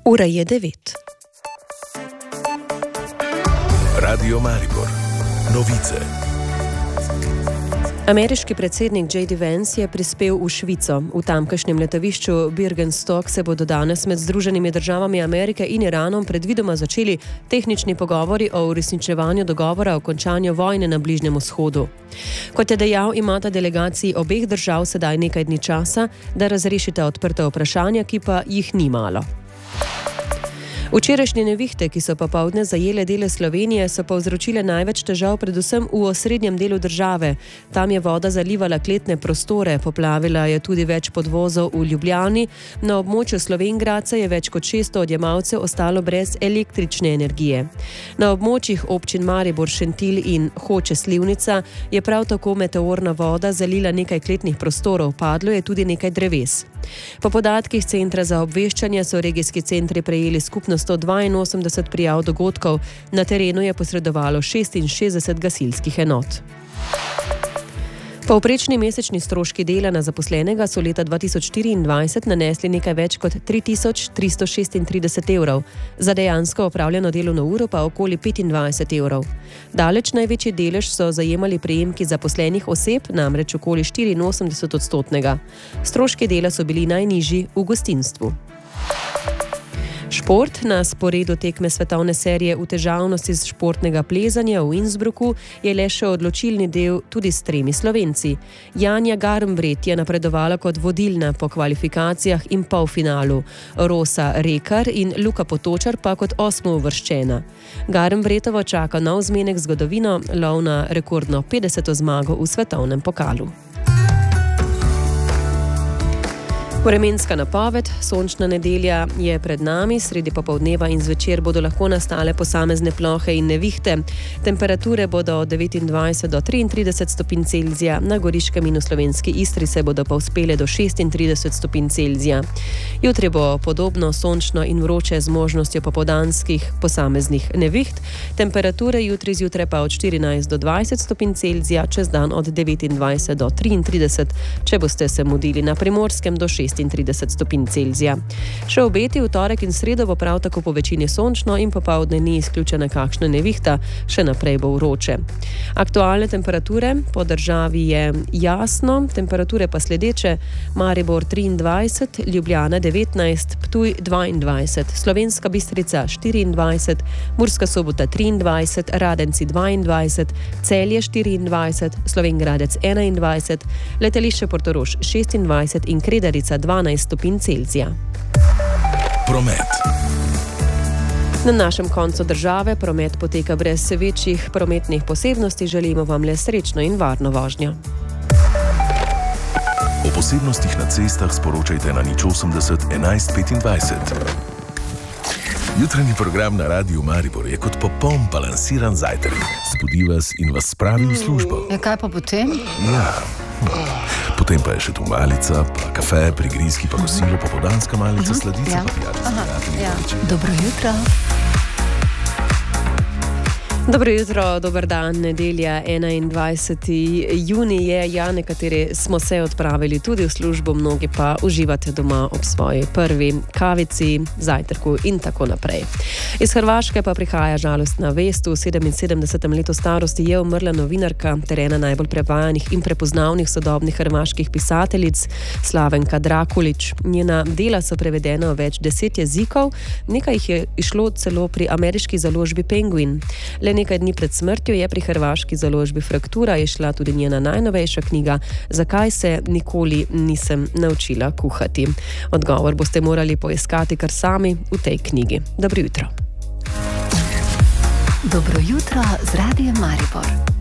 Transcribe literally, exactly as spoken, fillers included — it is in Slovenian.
Ura je devet. Radio Maribor. Novice. Ameriški predsednik J D Vance je prispel v Švico. V tamkajšnjem letovišču Birkenstock se bodo danes med Združenimi državami Amerike in Iranom predvidoma začeli tehnični pogovori o uresničevanju dogovora o končanju vojne na Bližnjem vzhodu. Kot je dejal, imata delegaciji obeh držav sedaj nekaj dni časa, da razrešita odprta vprašanja, ki pa jih ni malo. Včerajšnje nevihte, ki so popoldne zajele dele Slovenije, so povzročile največ težav predvsem v osrednjem delu države. Tam je voda zalivala kletne prostore, poplavila je tudi več podvozov v Ljubljani. Na območju Slovenj Gradca je več kot šeststo odjemalcev ostalo brez električne energije. Na območjih občin Maribor, Šentilj in Hoče - Slivnica je prav tako meteorna voda zalila nekaj kletnih prostorov, padlo je tudi nekaj dreves. Po podatkih Centra za obveščanje so regijski centri prejeli skupno sto dvainosemdeset prijav dogodkov, na terenu je posredovalo šestinšestdeset gasilskih enot. Povprečni mesečni stroški dela na zaposlenega so leta dva tisoč štiriindvajset nanesli nekaj več kot tri tisoč tristo šestintrideset evrov, za dejansko opravljeno delovno uro pa okoli petindvajset evrov. Daleč največji delež so zajemali prejemki zaposlenih oseb, namreč okoli štiriinosemdeset odstotnega. Stroški dela so bili najnižji v gostinstvu. Šport. Na sporedu tekme svetovne serije v težavnosti z športnega plezanja v Innsbrucku je le še odločilni del tudi s tremi Slovenci. Janja Garnbret je napredovala kot vodilna po kvalifikacijah in polfinalu, Rosa Rekar in Luka Potočar pa kot osmo uvrščena. Garnbretovo čaka nov zmenek zgodovino, lov na rekordno petdeseto zmago v svetovnem pokalu. Vremenska napoved. Sončna nedelja je pred nami, sredi popoldneva in zvečer bodo lahko nastale posamezne plohe in nevihte. Temperature bodo od devetindvajset do triintrideset stopinj Celzija, na Goriškem in v slovenski Istri se bodo povzpele do šestintrideset stopinj Celzija. Jutri bo podobno sončno in vroče z možnostjo popoldanskih posameznih neviht. Temperature jutri zjutraj pa od štirinajst do dvajset stopinj Celzija, čez dan od devetindvajset do triintrideset, če boste se mudili na Primorskem do šestintrideset stopinj Celzija. Še obeti v torek in sredo bo prav tako po večini sončno in popoldne ni izključena kakšna nevihta, še naprej bo vroče. Aktualne temperature po državi je jasno, temperature pa sledeče: Maribor triindvajset, Ljubljana devetnajst, Ptuj dvaindvajset, Slovenska Bistrica štiriindvajset, Murska Sobota triindvajset, Radenci dvaindvajset, Celje štiriindvajset, Slovenj Gradec enaindvajset, letališče Portorož šestindvajset in Kredarica dvanajst stopinj Celzija. Promet. Na našem koncu države promet poteka brez večjih prometnih posebnosti. Želimo vam le srečno in varno vožnjo. O posebnostih na cestah sporočajte na nič osemdeset enajst petindvajset. Jutranji program na Radiu Maribor je kot popoln balansiran zajtrk. Zbudi vas in vas spravi v službo. Ja, kaj pa potem? Ja. Potem pa je še tu malica, pa kafe, prigrizki, pa kosilo, popoldanska malica, uh-huh, sladica, ja. pa pijača s prijatelji. Ja. Dobro jutro. Dobro jutro, dober dan, nedelja, enaindvajseti junij je, ja, nekateri smo se odpravili tudi v službo, mnogi pa uživate doma ob svoji prvi kavici, zajtrku in tako naprej. Iz Hrvaške pa prihaja žalostna vest. V sedeminsedemdesetem letu starosti je umrla novinarka, ter ena najbolj prevajanih in prepoznavnih sodobnih hrvaških pisateljic, Slavenka Drakulić. Njena dela so prevedena v več deset jezikov, nekaj jih je išlo celo pri ameriški založbi Penguin. Le nekaj dni pred smrtjo je pri hrvaški založbi Fraktura išla tudi njena najnovejša knjiga Zakaj se nikoli nisem naučila kuhati. Odgovor boste morali poiskati kar sami v tej knjigi. Dobro jutro. Dobro jutro z Radiem Maribor.